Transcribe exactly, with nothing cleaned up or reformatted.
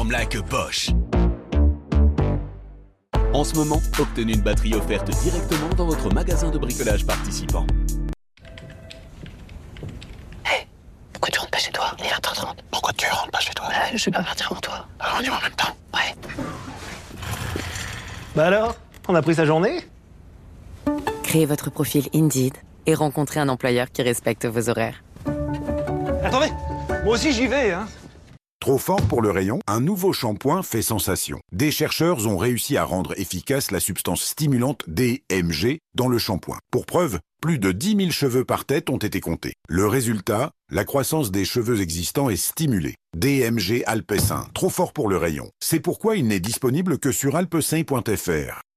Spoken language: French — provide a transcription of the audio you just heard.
forme-là que Bosch. En ce moment, obtenez une batterie offerte directement dans votre magasin de bricolage participant. Hé, hey, pourquoi tu rentres pas chez toi? Il est vingt heures trente. Pourquoi tu rentres pas chez toi? euh, Je vais pas partir avant toi. Alors on y va en même temps. Ouais. Bah alors, on a pris sa journée? Créez votre profil Indeed et rencontrez un employeur qui respecte vos horaires. Attendez, moi aussi j'y vais, hein. Trop fort pour le rayon, un nouveau shampoing fait sensation. Des chercheurs ont réussi à rendre efficace la substance stimulante D M G dans le shampoing. Pour preuve, plus de dix mille cheveux par tête ont été comptés. Le résultat, la croissance des cheveux existants est stimulée. D M G Alpecin, trop fort pour le rayon. C'est pourquoi il n'est disponible que sur alpecin point F R.